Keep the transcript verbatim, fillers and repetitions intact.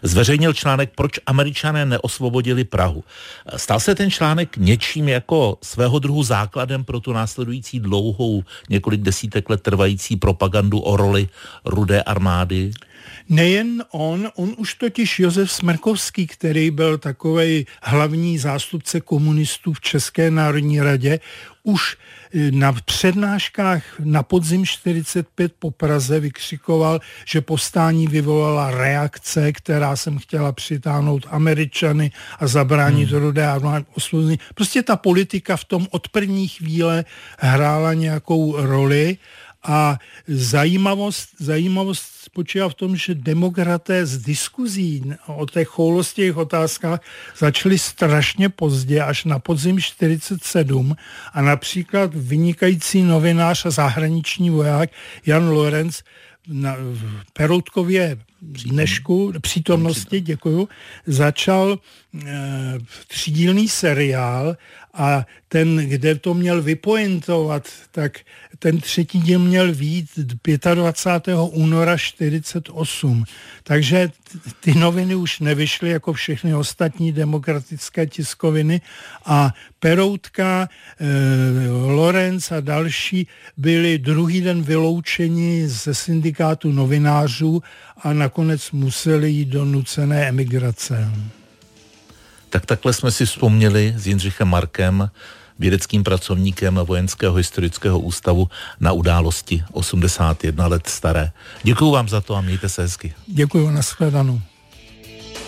zveřejnil článek Proč Američané neosvobodili Prahu. Stal se ten článek něčím jako svého druhu základem pro tu následující dlouhou, několik desítek let trvající propagandu o roli Rudé armády? Nejen on, on už totiž Josef Smrkovský, který byl takovej hlavní zástupce komunistů v České národní radě, už na přednáškách na podzim čtyřicet pět po Praze vykřikoval, že povstání vyvolala reakce, která jsem chtěla přitáhnout Američany a zabránit hmm. Rudé armádě osvobození. Prostě ta politika v tom od první chvíle hrála nějakou roli. A zajímavost, zajímavost spočívá v tom, že demokraté z diskuzí o těch choulostivých otázkách začali strašně pozdě, až na podzim čtyřicet sedm a například vynikající novinář a zahraniční voják Jan Lorenc na Peroutkově dnešku, přítomnosti, děkuju, začal e, třídílný seriál a ten, kde to měl vypointovat, tak ten třetí díl měl vyjít dvacátého pátého února čtyřicet osm. Takže ty noviny už nevyšly jako všechny ostatní demokratické tiskoviny a Peroutka, e, Lorenz a další byli druhý den vyloučeni ze syndikátu novinářů a nakonec museli jít do nucené emigrace. Tak takhle jsme si vzpomněli s Jindřichem Markem, vědeckým pracovníkem Vojenského historického ústavu, na události osmdesát jedna let staré. Děkuju vám za to a mějte se hezky. Děkuju, nashledanou.